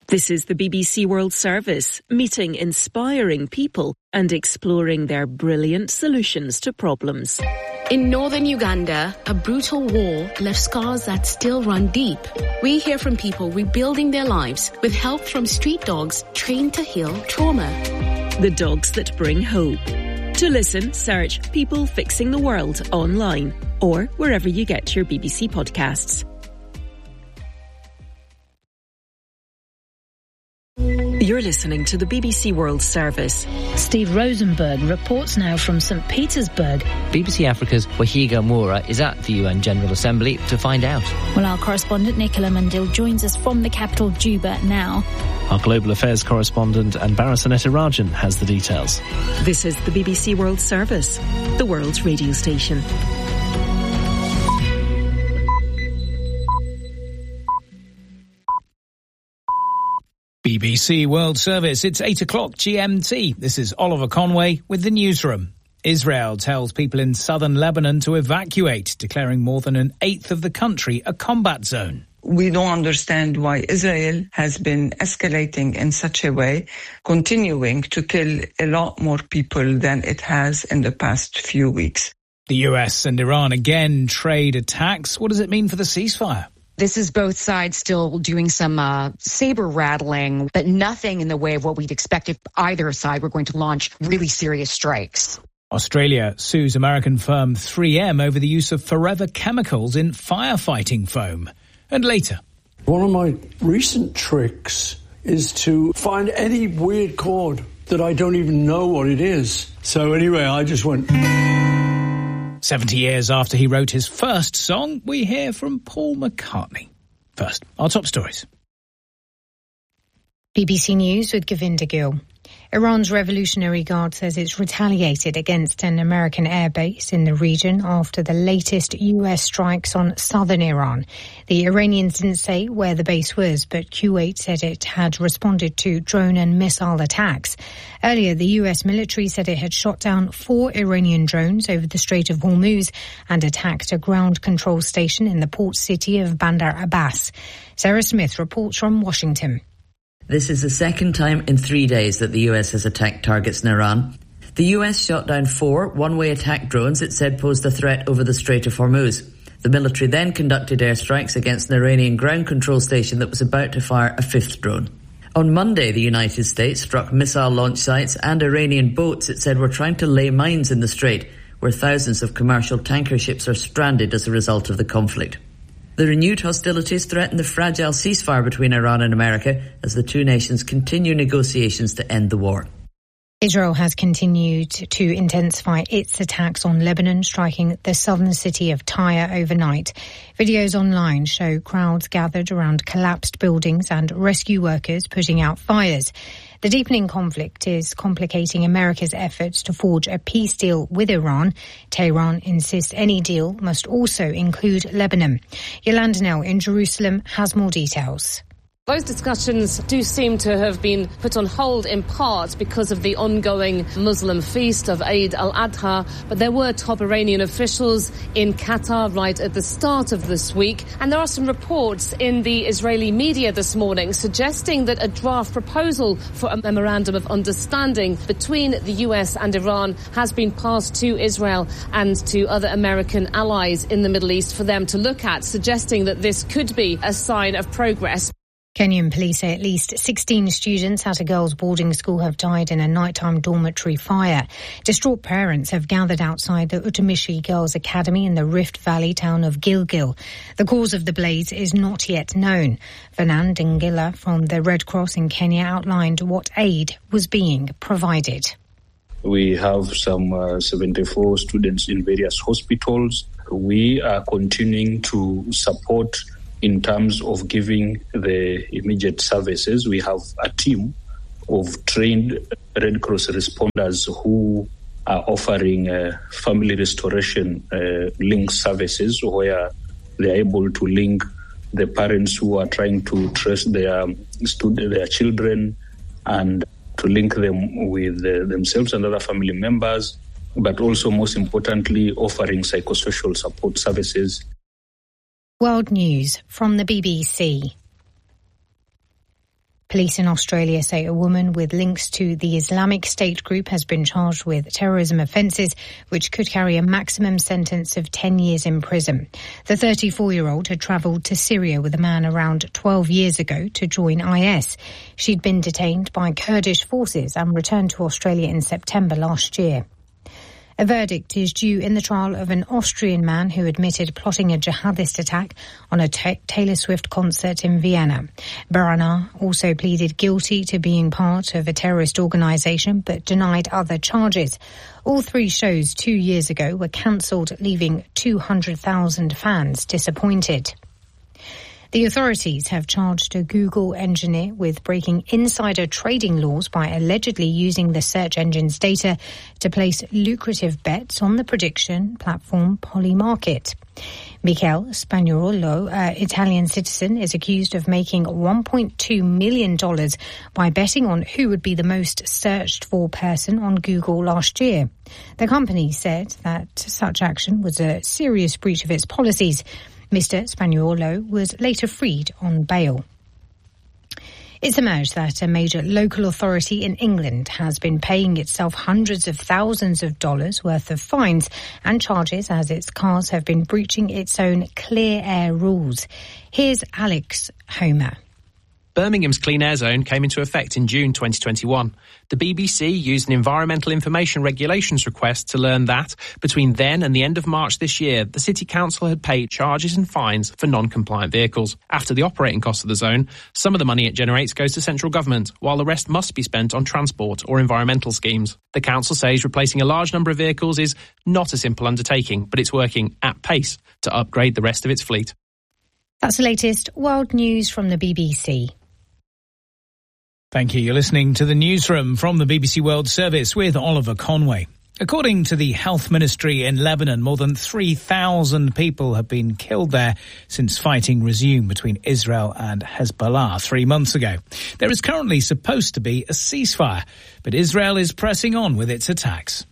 This is the BBC World Service, meeting inspiring people and exploring their brilliant solutions to problems. In northern Uganda, a brutal war left scars that still run deep. We hear from people rebuilding their lives with help from street dogs trained to heal trauma. The dogs that bring hope. To listen, search People Fixing the World online or wherever you get your BBC podcasts. You're listening to the BBC World Service. Steve Rosenberg reports now from St. Petersburg. BBC Africa's Wahiga Moura is at the UN General Assembly to find out. Well, our correspondent Nicola Mundil joins us from the capital Juba now. Our global affairs correspondent Anbarasaneta Rajan has the details. This is the BBC World Service, the world's radio station. BBC World Service, it's 8 o'clock GMT. This is Oliver Conway with the newsroom. Israel tells people in southern Lebanon to evacuate, declaring more than an eighth of the country a combat zone. We don't understand why Israel has been escalating in such a way, continuing to kill a lot more people than it has in the past few weeks. The US and Iran again trade attacks. What does it mean for the ceasefire? This is both sides still doing some saber rattling, but nothing in the way of what we'd expect if either side were going to launch really serious strikes. Australia sues American firm 3M over the use of forever chemicals in firefighting foam. And later. One of my recent tricks is to find any weird chord that I don't even know what it is. So anyway, I just went... 70 years after he wrote his first song, we hear from Paul McCartney. First, our top stories. BBC News with Govinda Gill. Iran's Revolutionary Guard says it's retaliated against an American airbase in the region after the latest US strikes on southern Iran. The Iranians didn't say where the base was, but Kuwait said it had responded to drone and missile attacks. Earlier, the US military said it had shot down 4 Iranian drones over the Strait of Hormuz and attacked a ground control station in the port city of Bandar Abbas. Sarah Smith reports from Washington. This is the second time in 3 days that the US has attacked targets in Iran. The US shot down 4 one-way attack drones it said posed a threat over the Strait of Hormuz. The military then conducted airstrikes against an Iranian ground control station that was about to fire a 5th drone. On Monday, the United States struck missile launch sites and Iranian boats it said were trying to lay mines in the strait, where thousands of commercial tanker ships are stranded as a result of the conflict. The renewed hostilities threaten the fragile ceasefire between Iran and America as the two nations continue negotiations to end the war. Israel has continued to intensify its attacks on Lebanon, striking the southern city of Tyre overnight. Videos online show crowds gathered around collapsed buildings and rescue workers putting out fires. The deepening conflict is complicating America's efforts to forge a peace deal with Iran. Tehran insists any deal must also include Lebanon. Yolanda Nell in Jerusalem has more details. Those discussions do seem to have been put on hold in part because of the ongoing Muslim feast of Eid al-Adha, but there were top Iranian officials in Qatar right at the start of this week, and there are some reports in the Israeli media this morning suggesting that a draft proposal for a memorandum of understanding between the US and Iran has been passed to Israel and to other American allies in the Middle East for them to look at, suggesting that this could be a sign of progress. Kenyan police say at least 16 students at a girls' boarding school have died in a nighttime dormitory fire. Distraught parents have gathered outside the Utumishi Girls' Academy in the Rift Valley town of Gilgil. The cause of the blaze is not yet known. Fernand Dingila from the Red Cross in Kenya outlined what aid was being provided. We have some 74 students in various hospitals. We are continuing to support in terms of giving the immediate services. We have a team of trained Red Cross responders who are offering family restoration link services where they are able to link the parents who are trying to trace their children and to link them with themselves and other family members, but also most importantly offering psychosocial support services. World News from the BBC. Police in Australia say a woman with links to the Islamic State group has been charged with terrorism offences, which could carry a maximum sentence of 10 years in prison. The 34-year-old had travelled to Syria with a man around 12 years ago to join IS. She'd been detained by Kurdish forces and returned to Australia in September last year. A verdict is due in the trial of an Austrian man who admitted plotting a jihadist attack on a Taylor Swift concert in Vienna. Baranar also pleaded guilty to being part of a terrorist organisation but denied other charges. All three shows 2 years ago were cancelled, leaving 200,000 fans disappointed. The authorities have charged a Google engineer with breaking insider trading laws by allegedly using the search engine's data to place lucrative bets on the prediction platform Polymarket. Michele Spagnuolo, an Italian citizen, is accused of making $1.2 million by betting on who would be the most searched for person on Google last year. The company said that such action was a serious breach of its policies. Mr. Spagnuolo was later freed on bail. It's emerged that a major local authority in England has been paying itself hundreds of thousands of dollars worth of fines and charges as its cars have been breaching its own clear air rules. Here's Alex Homer. Birmingham's Clean Air Zone came into effect in June 2021. The BBC used an environmental information regulations request to learn that, between then and the end of March this year, the City Council had paid charges and fines for non-compliant vehicles. After the operating costs of the zone, some of the money it generates goes to central government, while the rest must be spent on transport or environmental schemes. The council says replacing a large number of vehicles is not a simple undertaking, but it's working at pace to upgrade the rest of its fleet. That's the latest world news from the BBC. Thank you. You're listening to the newsroom from the BBC World Service with Oliver Conway. According to the Health Ministry in Lebanon, more than 3,000 people have been killed there since fighting resumed between Israel and Hezbollah 3 months ago. There is currently supposed to be a ceasefire, but Israel is pressing on with its attacks.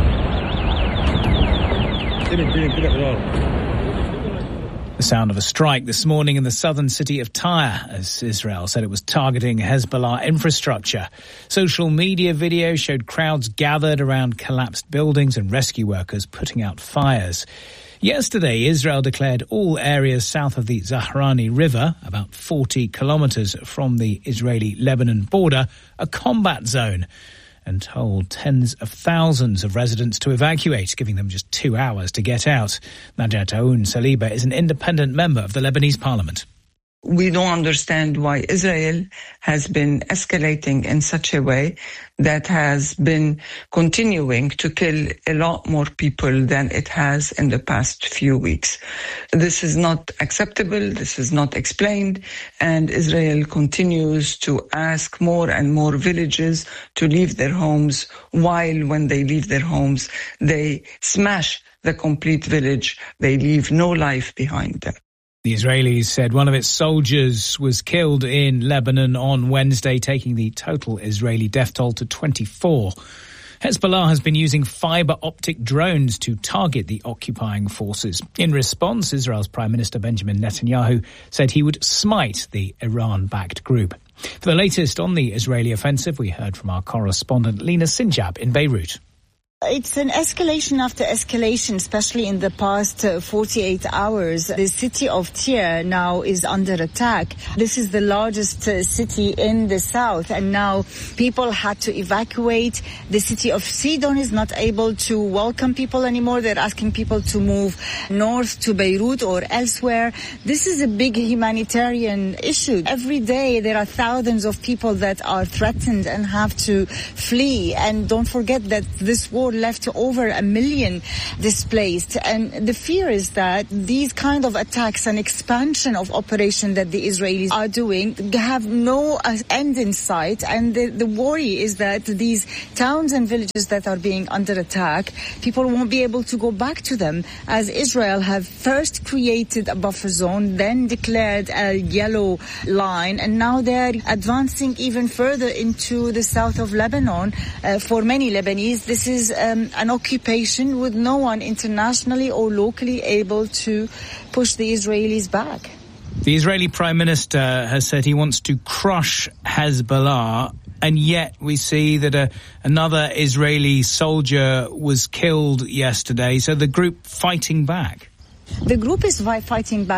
The sound of a strike this morning in the southern city of Tyre as Israel said it was targeting Hezbollah infrastructure. Social media video showed crowds gathered around collapsed buildings and rescue workers putting out fires. Yesterday, Israel declared all areas south of the Zahrani River, about 40 kilometers from the Israeli-Lebanon border, a combat zone, and told tens of thousands of residents to evacuate, giving them just 2 hours to get out. Najat Aoun Saliba is an independent member of the Lebanese parliament. We don't understand why Israel has been escalating in such a way that has been continuing to kill a lot more people than it has in the past few weeks. This is not acceptable, this is not explained, and Israel continues to ask more and more villages to leave their homes, while when they leave their homes, they smash the complete village. They leave no life behind them. The Israelis said one of its soldiers was killed in Lebanon on Wednesday, taking the total Israeli death toll to 24. Hezbollah has been using fiber optic drones to target the occupying forces. In response, Israel's Prime Minister Benjamin Netanyahu said he would smite the Iran-backed group. For the latest on the Israeli offensive, we heard from our correspondent Lina Sinjab in Beirut. It's an escalation after escalation, especially in the past 48 hours. The city of Tyre now is under attack. This is the largest city in the south, and now people had to evacuate. The city of Sidon is not able to welcome people anymore. They're asking people to move north to Beirut or elsewhere. This is a big humanitarian issue. Every day there are thousands of people that are threatened and have to flee. And don't forget that this war left over 1 million displaced. And the fear is that these kind of attacks and expansion of operation that the Israelis are doing have no end in sight. And the worry is that these towns and villages that are being under attack, people won't be able to go back to them, as Israel have first created a buffer zone, then declared a yellow line, and now they're advancing even further into the south of Lebanon. For many Lebanese, this is an occupation with no one internationally or locally able to push the Israelis back. The Israeli Prime Minister has said he wants to crush Hezbollah, and yet we see that another Israeli soldier was killed yesterday. So the group fighting back. The group is fighting back.